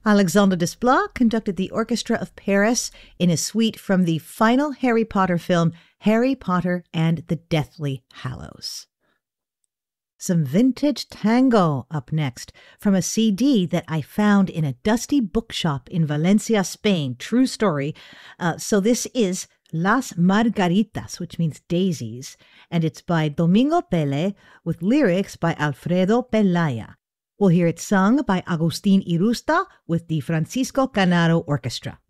Alexandre Desplat conducted the Orchestra of Paris in a suite from the final Harry Potter film, Harry Potter and the Deathly Hallows. Some vintage tango up next from a CD that I found in a dusty bookshop in Valencia, Spain. True story. So this is Las Margaritas, which means daisies, and it's by Domingo Pele with lyrics by Alfredo Pelaya. We'll hear it sung by Agustin Irusta with the Francisco Canaro Orchestra.